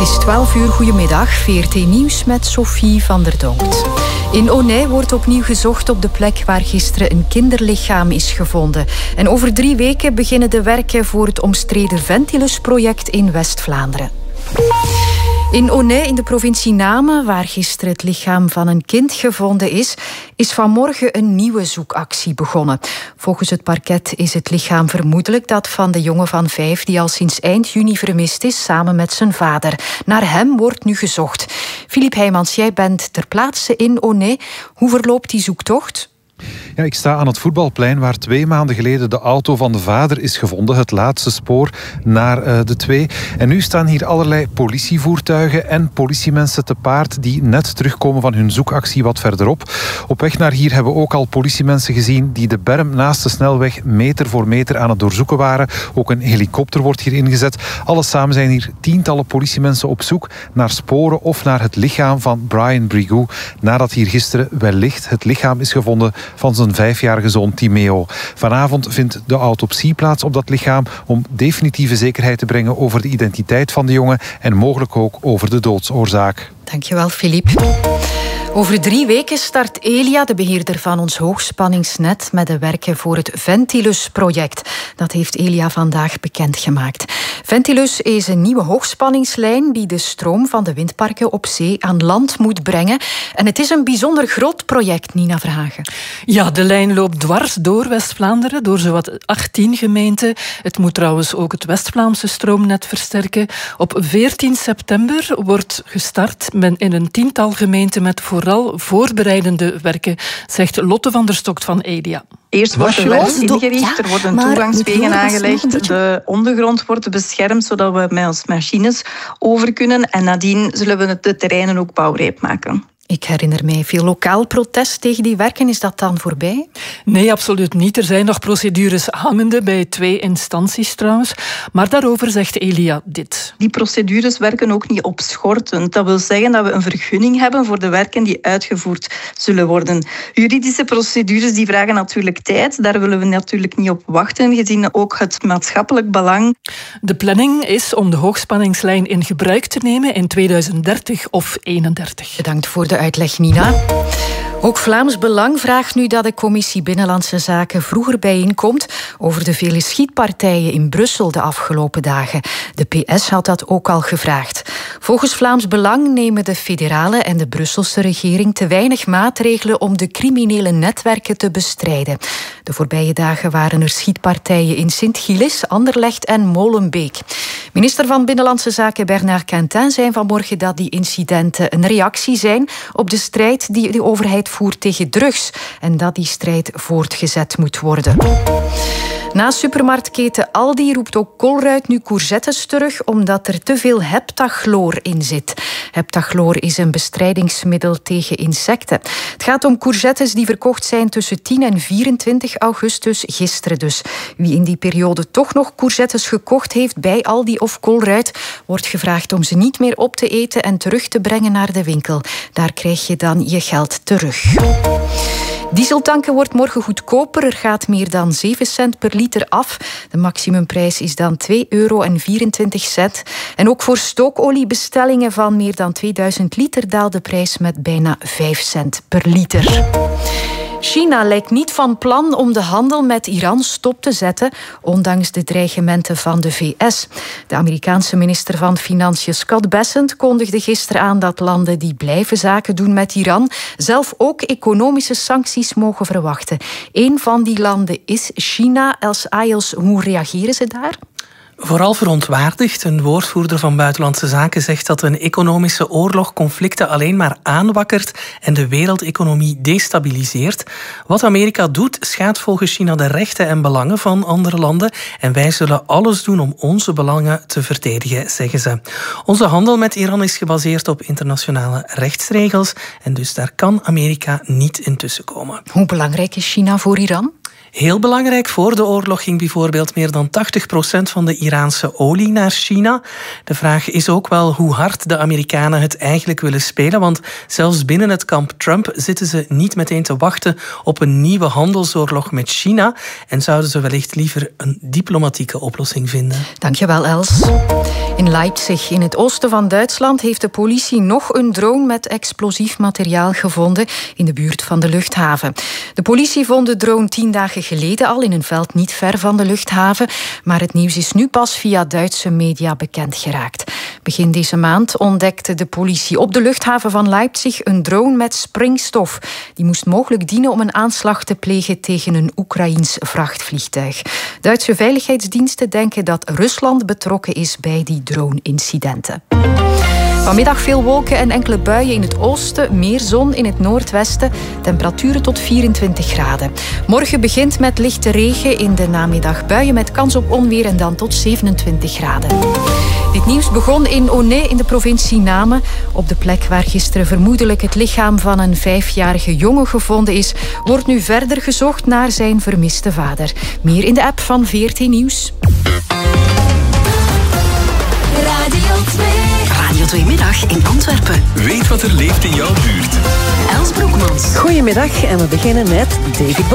is 12 uur, goedemiddag. VRT Nieuws met Sophie van der Donkt. In Aunay wordt opnieuw gezocht op de plek waar gisteren een kinderlichaam is gevonden. En over 3 weken beginnen de werken voor het omstreden Ventilus-project in West-Vlaanderen. In Aunay in de provincie Namen, waar gisteren het lichaam van een kind gevonden is vanmorgen een nieuwe zoekactie begonnen. Volgens het parket is het lichaam vermoedelijk dat van de jongen van 5 die al sinds eind juni vermist is, samen met zijn vader. Naar hem wordt nu gezocht. Philippe Heijmans, jij bent ter plaatse in Aunay. Hoe verloopt die zoektocht? Ja, ik sta aan het voetbalplein waar 2 maanden geleden de auto van de vader is gevonden. Het laatste spoor naar de 2. En nu staan hier allerlei politievoertuigen en politiemensen te paard die net terugkomen van hun zoekactie wat verderop. Op weg naar hier hebben we ook al politiemensen gezien die de berm naast de snelweg meter voor meter aan het doorzoeken waren. Ook een helikopter wordt hier ingezet. Alles samen zijn hier tientallen politiemensen op zoek naar sporen of naar het lichaam van Brian Brigou. Nadat hier gisteren wellicht het lichaam is gevonden van zijn 5-jarige zoon Timeo. Vanavond vindt de autopsie plaats op dat lichaam om definitieve zekerheid te brengen over de identiteit van de jongen en mogelijk ook over de doodsoorzaak. Dankjewel, Philippe. Over 3 weken start Elia, de beheerder van ons hoogspanningsnet, met de werken voor het Ventilus-project. Dat heeft Elia vandaag bekendgemaakt. Ventilus is een nieuwe hoogspanningslijn die de stroom van de windparken op zee aan land moet brengen. En het is een bijzonder groot project, Nina Verhagen. Ja, de lijn loopt dwars door West-Vlaanderen, door zowat 18 gemeenten. Het moet trouwens ook het West-Vlaamse stroomnet versterken. Op 14 september wordt gestart in een 10-tal gemeenten met vooral voorbereidende werken, zegt Lotte van der Stokt van Elia. Eerst wordt de weg ingericht, er worden toegangswegen aangelegd, de ondergrond wordt beschermd, zodat we met onze machines over kunnen. En nadien zullen we de terreinen ook bouwrijp maken. Ik herinner mij veel lokaal protest tegen die werken. Is dat dan voorbij? Nee, absoluut niet. Er zijn nog procedures hangende bij 2 instanties trouwens. Maar daarover zegt Elia dit. Die procedures werken ook niet opschortend. Dat wil zeggen dat we een vergunning hebben voor de werken die uitgevoerd zullen worden. Juridische procedures die vragen natuurlijk tijd. Daar willen we natuurlijk niet op wachten, gezien ook het maatschappelijk belang. De planning is om de hoogspanningslijn in gebruik te nemen in 2030 of 2031. Bedankt voor de uitleg, Nina. Ook Vlaams Belang vraagt nu dat de Commissie Binnenlandse Zaken vroeger bijeenkomt over de vele schietpartijen in Brussel de afgelopen dagen. De PS had dat ook al gevraagd. Volgens Vlaams Belang nemen de federale en de Brusselse regering te weinig maatregelen om de criminele netwerken te bestrijden. De voorbije dagen waren er schietpartijen in Sint-Gilles, Anderlecht en Molenbeek. Minister van Binnenlandse Zaken Bernard Quentin zei vanmorgen dat die incidenten een reactie zijn op de strijd die de overheid voert tegen drugs en dat die strijd voortgezet moet worden. Na supermarktketen Aldi roept ook Colruyt nu courgettes terug omdat er te veel heptachloor in zit. Heptachloor is een bestrijdingsmiddel tegen insecten. Het gaat om courgettes die verkocht zijn tussen 10 en 24 augustus, gisteren dus. Wie in die periode toch nog courgettes gekocht heeft bij Aldi of Colruyt, wordt gevraagd om ze niet meer op te eten en terug te brengen naar de winkel. Daar krijg je dan je geld terug. Dieseltanken wordt morgen goedkoper. Er gaat meer dan 7 cent per liter af. De maximumprijs is dan €2,24. En ook voor stookoliebestellingen van meer dan 2000 liter daalt de prijs met bijna 5 cent per liter. China lijkt niet van plan om de handel met Iran stop te zetten, ondanks de dreigementen van de VS. De Amerikaanse minister van Financiën Scott Bessent kondigde gisteren aan dat landen die blijven zaken doen met Iran zelf ook economische sancties mogen verwachten. Een van die landen is China. Els Ayels, hoe reageren ze daar? Vooral verontwaardigd. Een woordvoerder van Buitenlandse Zaken zegt dat een economische oorlog conflicten alleen maar aanwakkert en de wereldeconomie destabiliseert. Wat Amerika doet, schaadt volgens China de rechten en belangen van andere landen en wij zullen alles doen om onze belangen te verdedigen, zeggen ze. Onze handel met Iran is gebaseerd op internationale rechtsregels en dus daar kan Amerika niet in tussenkomen. Hoe belangrijk is China voor Iran? Heel belangrijk. Voor de oorlog ging bijvoorbeeld meer dan 80% van de Iraanse olie naar China. De vraag is ook wel hoe hard de Amerikanen het eigenlijk willen spelen, want zelfs binnen het kamp Trump zitten ze niet meteen te wachten op een nieuwe handelsoorlog met China en zouden ze wellicht liever een diplomatieke oplossing vinden. Dankjewel, Els. In Leipzig, in het oosten van Duitsland, heeft de politie nog een drone met explosief materiaal gevonden in de buurt van de luchthaven. De politie vond de drone 10 dagen geleden al in een veld niet ver van de luchthaven, maar het nieuws is nu pas via Duitse media bekend geraakt. Begin deze maand ontdekte de politie op de luchthaven van Leipzig een drone met springstof. Die moest mogelijk dienen om een aanslag te plegen tegen een Oekraïens vrachtvliegtuig. Duitse veiligheidsdiensten denken dat Rusland betrokken is bij die drone-incidenten. Vanmiddag veel wolken en enkele buien in het oosten, meer zon in het noordwesten. Temperaturen tot 24 graden. Morgen begint met lichte regen, in de namiddag buien met kans op onweer en dan tot 27 graden. Dit nieuws begon in Aunay in de provincie Namen. Op de plek waar gisteren vermoedelijk het lichaam van een 5-jarige jongen gevonden is, wordt nu verder gezocht naar zijn vermiste vader. Meer in de app van VRT Nieuws. Radio 2. Radio 2 Middag in Antwerpen. Weet wat er leeft in jouw buurt. Els Broekmans. Goedemiddag en we beginnen met David Bowie.